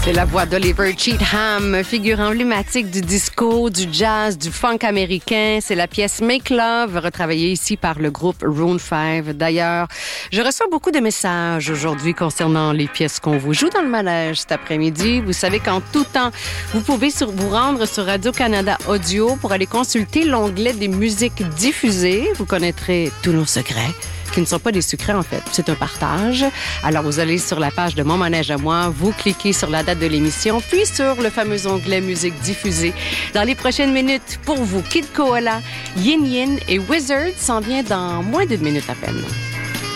C'est la voix d'Oliver Cheatham, figure emblématique du disco, du jazz, du funk américain. C'est la pièce Make Love, retravaillée ici par le groupe Room 5. D'ailleurs, je reçois beaucoup de messages aujourd'hui concernant les pièces qu'on vous joue dans le manège cet après-midi. Vous savez qu'en tout temps, vous pouvez vous rendre sur Radio-Canada Audio pour aller consulter l'onglet des musiques diffusées. Vous connaîtrez tous nos secrets, qui ne sont pas des secrets en fait, c'est un partage. Alors vous allez sur la page de Mon Manège à moi, vous cliquez sur la date de l'émission, puis sur le fameux onglet musique diffusée. Dans les prochaines minutes, pour vous, Kid Koala, Yin Yin et Wizard s'en vient dans moins d'une minute à peine.